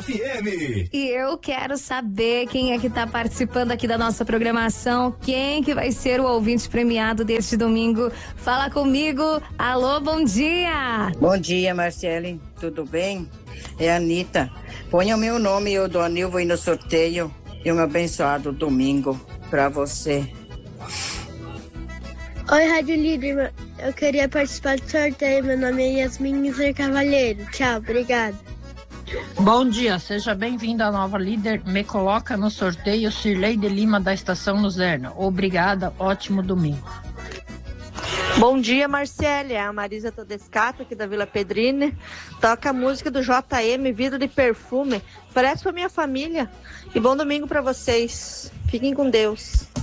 FM. E eu quero saber quem é que tá participando aqui da nossa programação, quem que vai ser o ouvinte premiado deste domingo. Fala comigo. Alô, bom dia. Bom dia, Marcele. Tudo bem? É a Anitta. Ponha o meu nome e o do Anil, vou ir no sorteio. E um abençoado domingo pra você. Oi, Rádio Líder. Eu queria participar do sorteio. Meu nome é Yasmin Iser Cavalheiro. Tchau, obrigada. Bom dia, seja bem-vindo à nova líder. Me coloca no sorteio Cirlei de Lima da Estação Luzerna. Obrigada, ótimo domingo. Bom dia, Marcele. É a Marisa Todescato, aqui da Vila Pedrine. Toca a música do JM, Vidro de Perfume. Parece pra minha família. E bom domingo pra vocês. Fiquem com Deus.